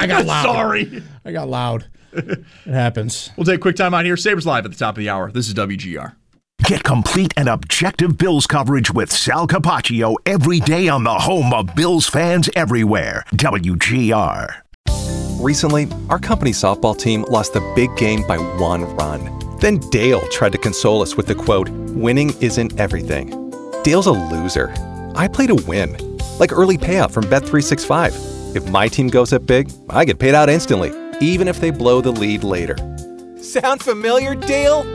I got loud. Sorry. I got loud. It happens. We'll take a quick time out here. Sabres Live at the top of the hour. This is WGR. Get complete and objective Bills coverage with Sal Capaccio every day on the home of Bills fans everywhere. WGR. Recently, our company's softball team lost the big game by 1 run. Then Dale tried to console us with the quote, "Winning isn't everything." Dale's a loser. I play to win. Like early payout from Bet365. If my team goes up big, I get paid out instantly, even if they blow the lead later. Sound familiar, Dale?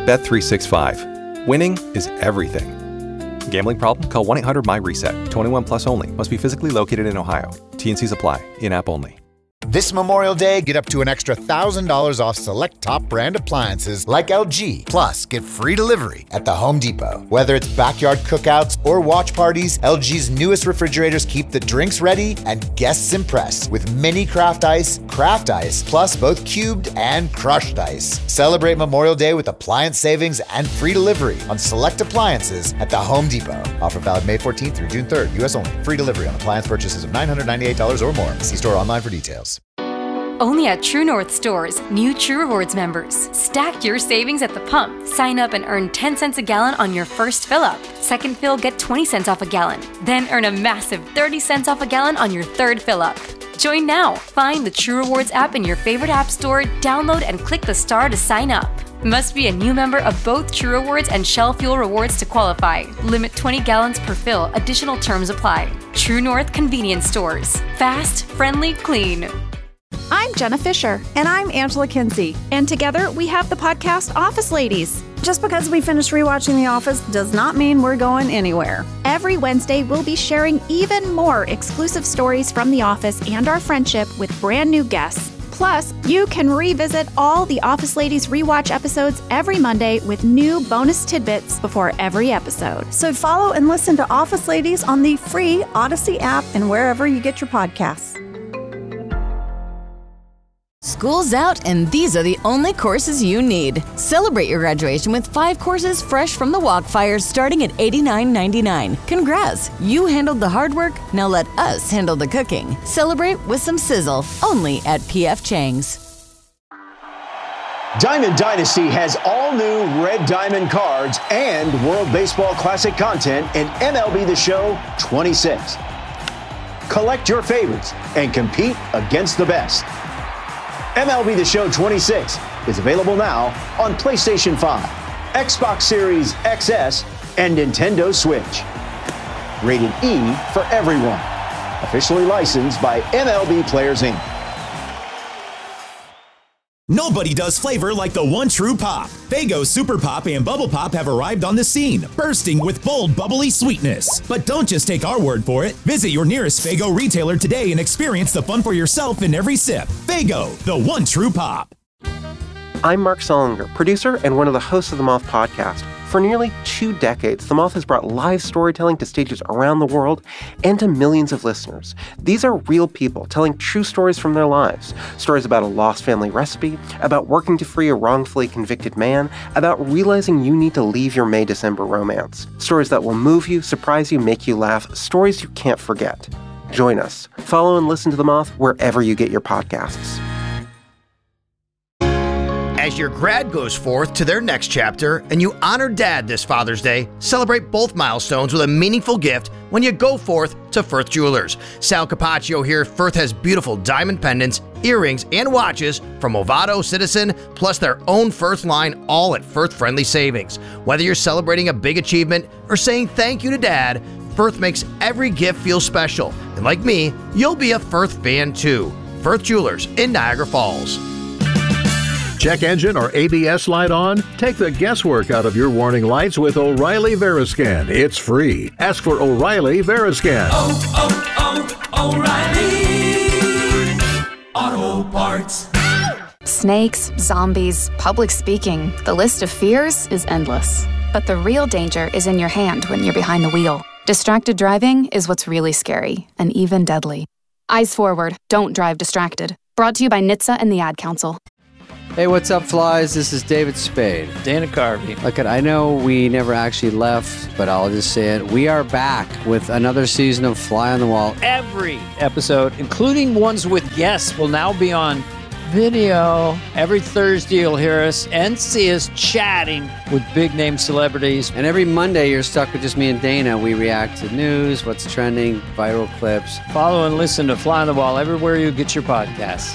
Bet365. Winning is everything. Gambling problem? Call 1-800-MY-RESET. 21 plus only. Must be physically located in Ohio. T&Cs apply. In-app only. This Memorial Day, get up to an extra $1,000 off select top brand appliances like LG. Plus, get free delivery at the Home Depot. Whether it's backyard cookouts or watch parties, LG's newest refrigerators keep the drinks ready and guests impressed with mini craft ice, plus both cubed and crushed ice. Celebrate Memorial Day with appliance savings and free delivery on select appliances at the Home Depot. Offer valid May 14th through June 3rd. U.S. only. Free delivery on appliance purchases of $998 or more. See store online for details. Only at True North stores, new True Rewards members. Stack your savings at the pump. Sign up and earn 10 cents a gallon on your first fill up. Second fill, get 20 cents off a gallon. Then earn a massive 30 cents off a gallon on your third fill up. Join now. Find the True Rewards app in your favorite app store, download and click the star to sign up. Must be a new member of both True Rewards and Shell Fuel Rewards to qualify. Limit 20 gallons per fill. Additional terms apply. True North Convenience Stores. Fast, friendly, clean. I'm Jenna Fisher. And I'm Angela Kinsey. And together we have the podcast Office Ladies. Just because we finished rewatching The Office does not mean we're going anywhere. Every Wednesday, we'll be sharing even more exclusive stories from The Office and our friendship with brand new guests. Plus, you can revisit all the Office Ladies rewatch episodes every Monday with new bonus tidbits before every episode. So follow and listen to Office Ladies on the free Odyssey app and wherever you get your podcasts. School's out, and these are the only courses you need. Celebrate your graduation with 5 courses fresh from the Walkfires starting at $89.99. Congrats! You handled the hard work, now let us handle the cooking. Celebrate with some sizzle, only at P.F. Chang's. Diamond Dynasty has all new Red Diamond cards and World Baseball Classic content in MLB The Show 26. Collect your favorites and compete against the best. MLB The Show 26 is available now on PlayStation 5, Xbox Series XS, and Nintendo Switch. Rated E for everyone. Officially licensed by MLB Players Inc. Nobody does flavor like the one true pop. Faygo Super Pop and Bubble Pop have arrived on the scene, bursting with bold, bubbly sweetness. But don't just take our word for it. Visit your nearest Faygo retailer today and experience the fun for yourself in every sip. Faygo, the one true pop. I'm Mark Solinger, producer and one of the hosts of the Moth Podcast. For nearly 2 decades, The Moth has brought live storytelling to stages around the world and to millions of listeners. These are real people telling true stories from their lives. Stories about a lost family recipe, about working to free a wrongfully convicted man, about realizing you need to leave your May-December romance. Stories that will move you, surprise you, make you laugh. Stories you can't forget. Join us. Follow and listen to The Moth wherever you get your podcasts. As your grad goes forth to their next chapter and you honor Dad this Father's Day, celebrate both milestones with a meaningful gift when you go forth to Firth Jewelers. Sal Capaccio here. Firth has beautiful diamond pendants, earrings, and watches from Movado, Citizen, plus their own Firth line, all at Firth-friendly savings. Whether you're celebrating a big achievement or saying thank you to Dad, Firth makes every gift feel special. And like me, you'll be a Firth fan too. Firth Jewelers in Niagara Falls. Check engine or ABS light on? Take the guesswork out of your warning lights with O'Reilly Veriscan. It's free. Ask for O'Reilly Veriscan. O'Reilly Auto Parts. Snakes, zombies, public speaking. The list of fears is endless. But the real danger is in your hand when you're behind the wheel. Distracted driving is what's really scary and even deadly. Eyes forward. Don't drive distracted. Brought to you by NHTSA and the Ad Council. Hey, what's up, flies? This is David Spade. Dana Carvey. Look, I know we never actually left, but I'll just say it. We are back with another season of Fly on the Wall. Every episode, including ones with guests, will now be on video. Every Thursday, you'll hear us and see us chatting with big-name celebrities. And every Monday, you're stuck with just me and Dana. We react to news, what's trending, viral clips. Follow and listen to Fly on the Wall everywhere you get your podcasts.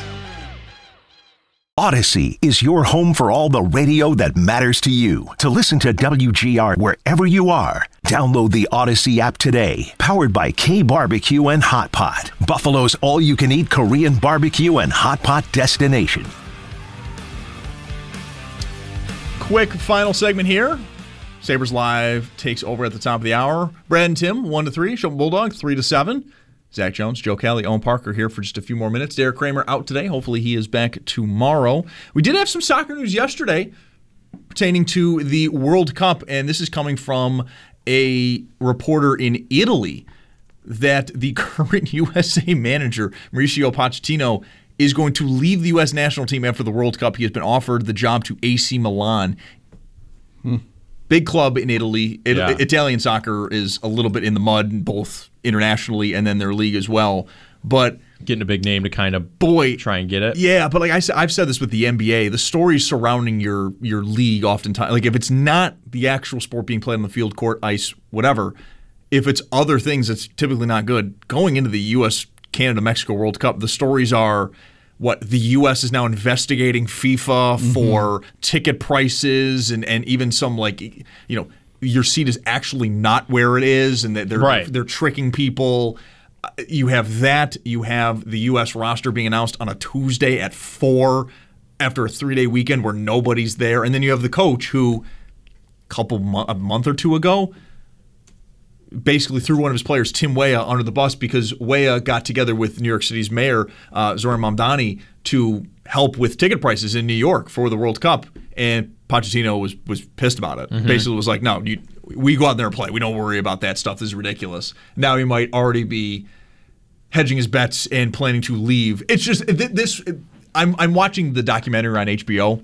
Odyssey is your home for all the radio that matters to you. To listen to WGR wherever you are, download the Odyssey app today. Powered by K Barbecue and Hot Pot, Buffalo's all-you-can-eat Korean barbecue and hot pot destination. Quick final segment here. Sabres Live takes over at the top of the hour. Brad and Tim, 1 to 3. Shelton Bulldog, 3 to 7. Zach Jones, Joe Kelly, Owen Parker here for just a few more minutes. Derek Kramer out today. Hopefully he is back tomorrow. We did have some soccer news yesterday pertaining to the World Cup, and this is coming from a reporter in Italy that the current USA manager, Mauricio Pochettino, is going to leave the U.S. national team after the World Cup. He has been offered the job to AC Milan. Big club in Italy. Italian soccer is a little bit in the mud, both internationally and then their league as well. But getting a big name to kind of try and get it. Yeah, but like I've said this with the NBA, the stories surrounding your league oftentimes, like if it's not the actual sport being played on the field, court, ice, whatever, if it's other things that's typically not good. Going into the U.S. Canada-Mexico World Cup, the stories are what the U.S. is now investigating FIFA for ticket prices and even some your seat is actually not where it is and that they're tricking people. You have that. You have the U.S. roster being announced on a Tuesday at 4 after a 3-day weekend where nobody's there. And then you have the coach who a month or two ago basically threw one of his players, Tim Weah, under the bus because Weah got together with New York City's mayor, Zoran Mamdani, to help with ticket prices in New York for the World Cup. And Pochettino was pissed about it. Basically was like, no, we go out there and play. We don't worry about that stuff. This is ridiculous. Now he might already be hedging his bets and planning to leave. It's just this. I'm watching the documentary on HBO,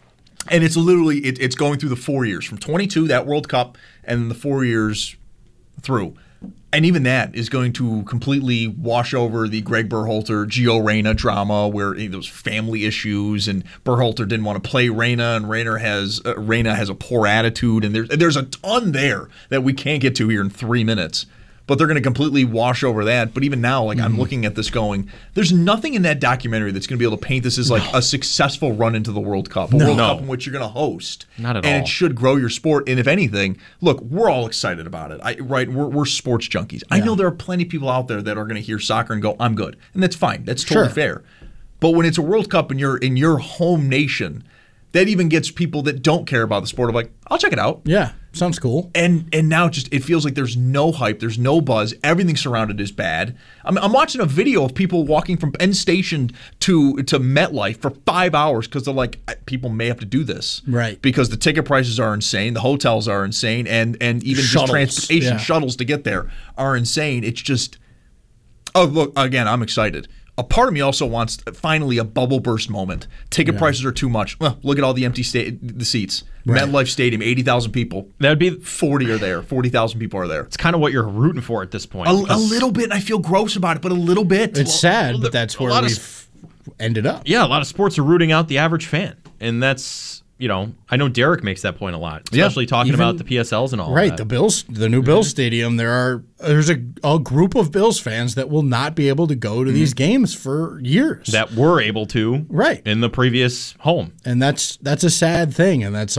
and it's literally it's going through the 4 years from 22, that World Cup, and then the 4 years through. And even that is going to completely wash over the Greg Berhalter, Gio Reyna drama where there was family issues and Berhalter didn't want to play Reyna and Reyna has a poor attitude and there's a ton there that we can't get to here in 3 minutes. But they're going to completely wash over that. But even now, I'm looking at this going, there's nothing in that documentary that's going to be able to paint this as a successful run into the World Cup. A World Cup in which you're going to host. Not at all. And it should grow your sport. And if anything, look, we're all excited about it. We're sports junkies. Yeah. I know there are plenty of people out there that are going to hear soccer and go, I'm good. And that's fine. That's totally fair. But when it's a World Cup and you're in your home nation, that even gets people that don't care about the sport of I'll check it out. Yeah, sounds cool. And now it feels like there's no hype, there's no buzz, everything surrounded is bad. I'm watching a video of people walking from Penn Station to MetLife for 5 hours because they're like, people may have to do this. Right. Because the ticket prices are insane, the hotels are insane, and even just transportation shuttles to get there are insane. It's just, look, again, I'm excited. A part of me also wants finally a bubble burst moment. Ticket prices are too much. Well, look at all the empty the seats. Right. MetLife Stadium, 80,000 people. That would be 40 are there. 40,000 people are there. It's kind of what you're rooting for at this point. A little bit, and I feel gross about it, but a little bit. It's sad, but that's where we've ended up. Yeah, a lot of sports are rooting out the average fan, and that's. I know Derek makes that point a lot, especially talking about the PSLs and all that. Right, the new Bills Stadium, there's a group of Bills fans that will not be able to go to these games for years. That were able to in the previous home. And that's a sad thing, and that's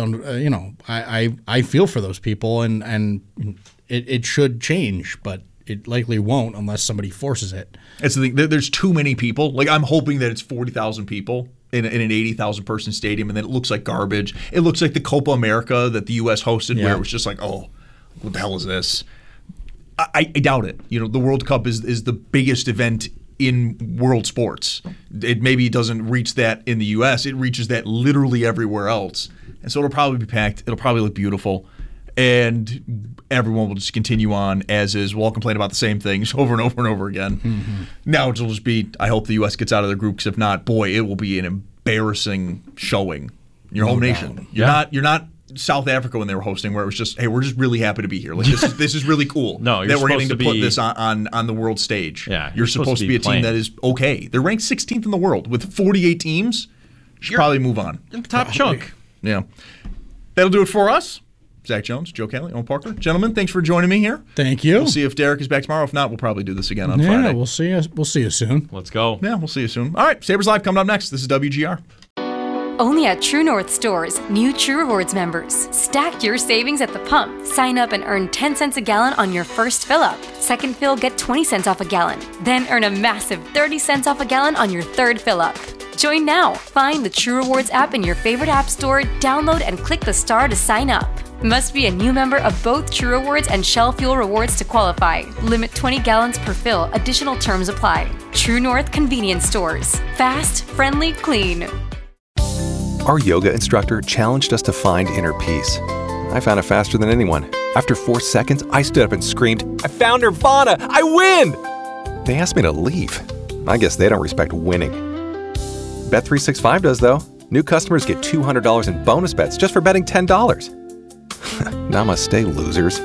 I feel for those people, and it should change, but it likely won't unless somebody forces it. That's the thing. There's too many people. I'm hoping that it's 40,000 people in an 80,000 person stadium, and then it looks like garbage. It looks like the Copa America that the U.S. hosted, where it was just what the hell is this? I doubt it. The World Cup is the biggest event in world sports. It maybe doesn't reach that in the U.S. It reaches that literally everywhere else, and so it'll probably be packed. It'll probably look beautiful. And everyone will just continue on as is. We'll all complain about the same things over and over and over again. Now it'll just be, I hope the U.S. gets out of their group, because if not, boy, it will be an embarrassing showing in your home nation. You're not South Africa when they were hosting, where it was just, hey, we're just really happy to be here. Like this is really cool. No, that we're getting to put this on the world stage. Yeah, you're supposed to be a team that is okay. They're ranked 16th in the world with 48 teams. You should probably move on. In the top chunk. Yeah, that'll do it for us. Zach Jones, Joe Kelly, Owen Parker. Gentlemen, thanks for joining me here. Thank you. We'll see if Derek is back tomorrow. If not, we'll probably do this again on Friday. Yeah, we'll see you soon. Let's go. Yeah, we'll see you soon. All right, Sabres Live coming up next. This is WGR. Only at True North stores, new True Rewards members. Stack your savings at the pump. Sign up and earn 10 cents a gallon on your first fill-up. Second fill, get 20 cents off a gallon. Then earn a massive 30 cents off a gallon on your third fill-up. Join now. Find the True Rewards app in your favorite app store, download and click the star to sign up. Must be a new member of both True Rewards and Shell Fuel Rewards to qualify. Limit 20 gallons per fill. Additional terms apply. True North Convenience Stores. Fast, friendly, clean. Our yoga instructor challenged us to find inner peace. I found it faster than anyone. After 4 seconds, I stood up and screamed, "I found Nirvana! I win!" They asked me to leave. I guess they don't respect winning. Bet365 does, though. New customers get $200 in bonus bets just for betting $10. Namaste, losers.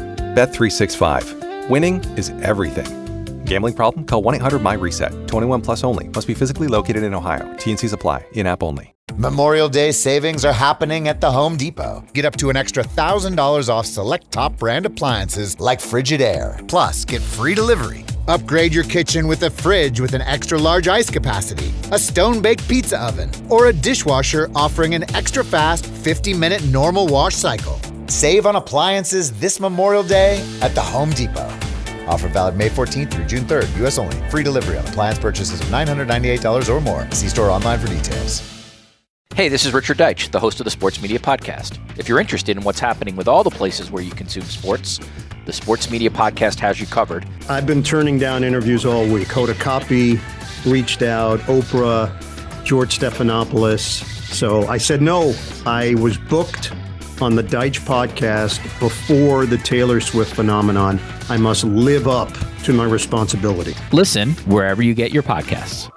Bet365. Winning is everything. Gambling problem? Call 1-800-MY-RESET. 21 plus only. Must be physically located in Ohio. T&Cs apply. In-app only. Memorial Day savings are happening at the Home Depot. Get up to an extra $1,000 off select top brand appliances like Frigidaire. Plus, get free delivery. Upgrade your kitchen with a fridge with an extra large ice capacity, a stone-baked pizza oven, or a dishwasher offering an extra fast 50-minute normal wash cycle. Save on appliances this Memorial Day at the Home Depot. Offer valid May 14th through June 3rd. U.S. only. Free delivery on appliance purchases of $998 or more. See store online for details. Hey, this is Richard Deitch, the host of the Sports Media Podcast. If you're interested in what's happening with all the places where you consume sports, the Sports Media Podcast has you covered. I've been turning down interviews all week. Hoda Kotb reached out, Oprah, George Stephanopoulos. So I said no. I was booked on the Deitch Podcast before the Taylor Swift phenomenon. I must live up to my responsibility. Listen wherever you get your podcasts.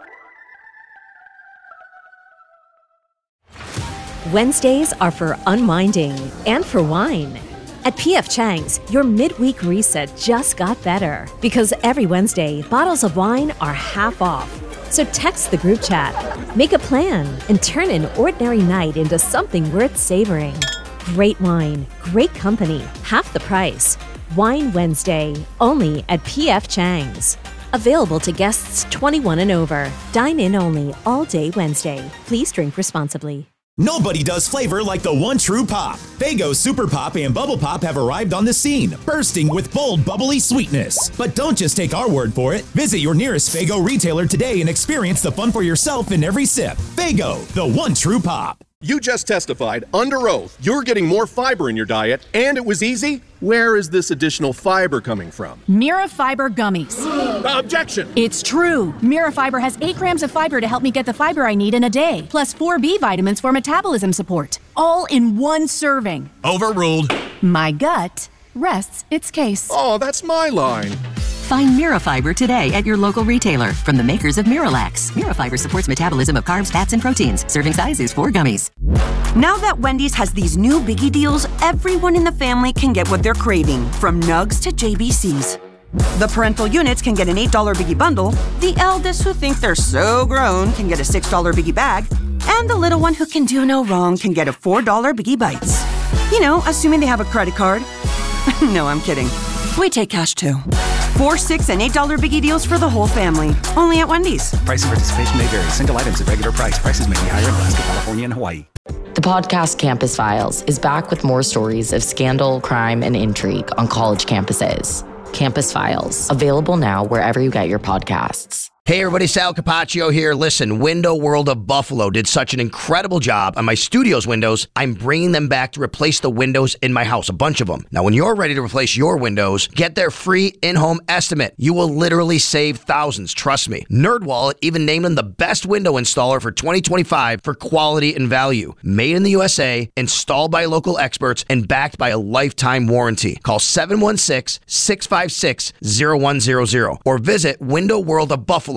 Wednesdays are for unwinding and for wine. At P.F. Chang's, your midweek reset just got better because every Wednesday, bottles of wine are half off. So text the group chat, make a plan, and turn an ordinary night into something worth savoring. Great wine, great company, half the price. Wine Wednesday, only at P.F. Chang's. Available to guests 21 and over. Dine in only all day Wednesday. Please drink responsibly. Nobody does flavor like the one true pop. Faygo Super Pop and Bubble Pop have arrived on the scene, bursting with bold, bubbly sweetness. But don't just take our word for it. Visit your nearest Faygo retailer today and experience the fun for yourself in every sip. Faygo, the one true pop. You just testified under oath you're getting more fiber in your diet, and it was easy. Where is this additional fiber coming from? Mirafiber gummies. Objection! It's true. Mirafiber has 8 grams of fiber to help me get the fiber I need in a day, plus 4 B vitamins for metabolism support, all in one serving. Overruled. My gut rests its case. Oh, that's my line. Find Mirafiber today at your local retailer from the makers of Miralax. Mirafiber supports metabolism of carbs, fats, and proteins. Serving size is 4 gummies. Now that Wendy's has these new biggie deals, everyone in the family can get what they're craving, from nugs to JBCs. The parental units can get an $8 biggie bundle, the eldest who think they're so grown can get a $6 biggie bag, and the little one who can do no wrong can get a $4 biggie bites. You know, assuming they have a credit card. No, I'm kidding. We take cash too. 4, 6, and $8 biggie deals for the whole family. Only at Wendy's. Price and participation may vary. Single items at regular price. Prices may be higher in Alaska, California, and Hawaii. The podcast Campus Files is back with more stories of scandal, crime, and intrigue on college campuses. Campus Files, available now wherever you get your podcasts. Hey everybody, Sal Capaccio here. Listen, Window World of Buffalo did such an incredible job on my studio's windows, I'm bringing them back to replace the windows in my house, a bunch of them. Now, when you're ready to replace your windows, get their free in-home estimate. You will literally save thousands, trust me. NerdWallet even named them the best window installer for 2025 for quality and value. Made in the USA, installed by local experts, and backed by a lifetime warranty. Call 716-656-0100 or visit windowworldofbuffalo.com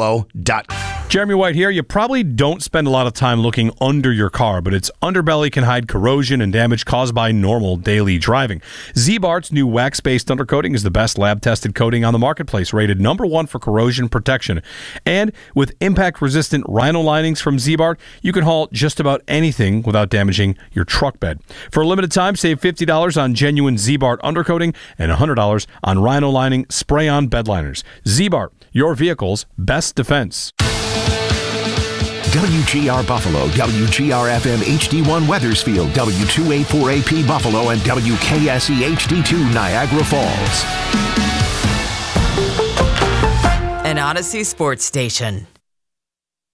ZBartBuffalo.com. Jeremy White here. You probably don't spend a lot of time looking under your car, but its underbelly can hide corrosion and damage caused by normal daily driving. Z-Bart's new wax-based undercoating is the best lab-tested coating on the marketplace, rated #1 for corrosion protection. And with impact-resistant Rhino linings from Z-Bart, you can haul just about anything without damaging your truck bed. For a limited time, save $50 on genuine Z-Bart undercoating and $100 on Rhino lining spray-on bed liners. Z-Bart, your vehicle's best defense. WGR Buffalo, WGR-FM HD1 Weathersfield, W284AP Buffalo, and WKSE HD2 Niagara Falls. An Odyssey sports station.